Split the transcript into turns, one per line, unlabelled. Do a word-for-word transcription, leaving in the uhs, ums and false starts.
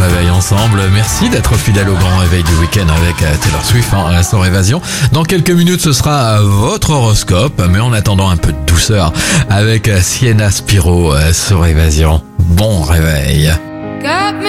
réveil ensemble. Merci d'être fidèle au grand réveil du week-end avec Taylor Swift hein, sur Évasion. Dans quelques minutes, ce sera votre horoscope, mais en attendant un peu de douceur avec Sienna Spiro sur Évasion. Bon réveil.